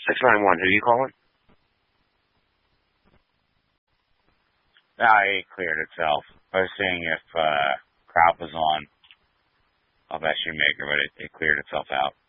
691, who are you calling? It cleared itself. I was seeing if crowd was on of that shoemaker, but it cleared itself out.